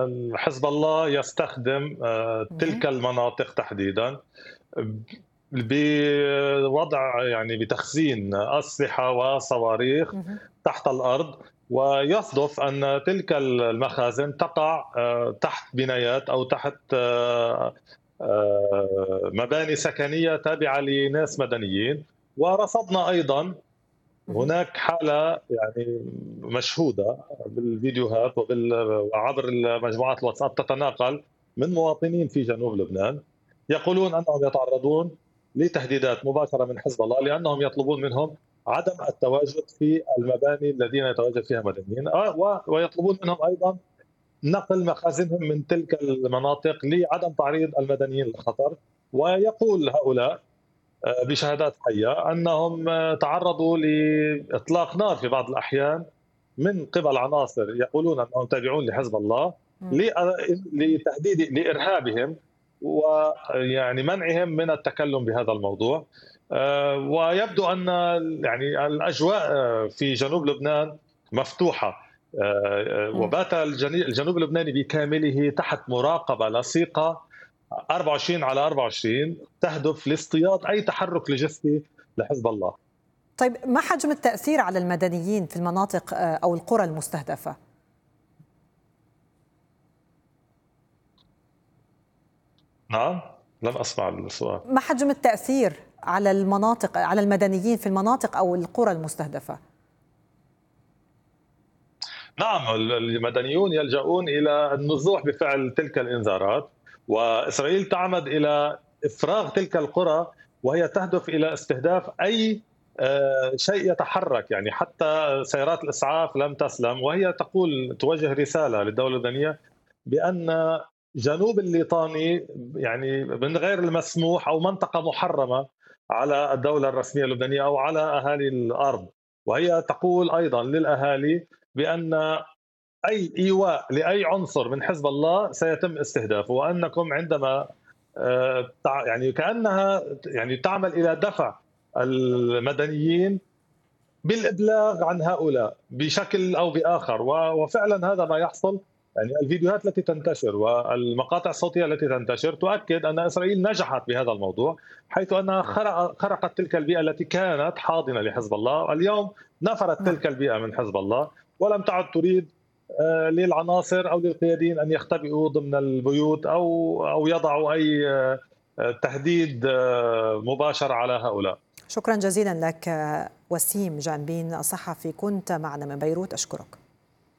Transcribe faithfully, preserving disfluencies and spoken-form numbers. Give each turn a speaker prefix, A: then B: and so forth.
A: حزب الله يستخدم آآ
B: اهم،
A: تلك المناطق تحديدًا ب بوضع يعني بتخزين أسلحة وصواريخ
B: اهم،
A: تحت الأرض، ويصدف أن تلك ال المخازن تقع آآ تحت بنايات أو تحت آآ مباني سكنية تابعة لناس مدنيين. ورصدنا أيضًا
B: اهم.
A: هناك حالة يعني مشهودة بالفيديوهات وبال وعبر مجموعات الواتساب تتناقل من مواطنين في جنوب لبنان، يقولون أنهم يتعرضون لتهديدات مباشرة من حزب الله لأنهم يطلبون منهم عدم التواجد في المباني الذين يتواجد فيها مدنيين، آه، و ويطلبون منهم أيضًا نقل مخازنهم من تلك المناطق لعدم تعريض المدنيين للخطر. ويقول هؤلاء آه، بشهادات حية أنهم آه، تعرضوا لإطلاق نار في بعض الأحيان من قبل عناصر يقولون أنهم تابعون لحزب الله
B: إمم.
A: ل- لتهديد لإرهابهم ويعني منعهم من التكلم بهذا الموضوع. آه، ويبدو أن يعني الأجواء آه، في جنوب لبنان مفتوحة. آه، آه،
B: إمم.
A: وبات الجني- الجنوب اللبناني بكامله تحت مراقبة لصيقة أربعة وعشرين على أربعة وعشرين تهدف لاصطياد أي تحرك لوجستي لحزب الله.
B: طيب ما حجم التأثير على المدنيين في المناطق آآ أو القرى المستهدفة؟
A: نعم، لم أسمع السؤال.
B: ما حجم التأثير على المناطق على المدنيين في المناطق أو القرى المستهدفة؟
A: نعم، ال- المدنيون يلجؤون إلى النزوح بفعل تلك الإنذارات، وإسرائيل تعمد إلى إفراغ تلك القرى وهي تهدف إلى استهداف أي آه، شيء يتحرك، يعني حتى سيارات الإسعاف لم تسلم، وهي تقول توجه رسالة للدولة اللبنانية بأن جنوب الليطاني يعني من غير المسموح أو منطقة محرمة على الدولة الرسمية اللبنانية أو على أهالي الأرض. وهي تقول أيضا للأهالي بأن أي إيواء لأي عنصر من حزب الله سيتم استهدافه، وأنكم عندما آه، تع- يعني كأنها يعني تعمل إلى دفع المدنيين بالإبلاغ عن هؤلاء بشكل أو بآخر. و- وفعلا هذا ما يحصل. يعني الفيديوهات التي تنتشر والمقاطع الصوتية التي تنتشر تؤكد أن إسرائيل نجحت بهذا الموضوع، حيث أنها خرق- خرقت تلك البيئة التي كانت حاضنة لحزب الله. اليوم نفرت
B: نعم.
A: تلك البيئة من حزب الله ولم تعد تريد آه، للعناصر أو للقياديين أن يختبئوا ضمن البيوت أو أو يضعوا أي آه، تهديد آه، مباشر على هؤلاء.
B: شكرا جزيلا لك آه، وسيم جانبين الصحفي، كنت معنا من بيروت، أشكرك.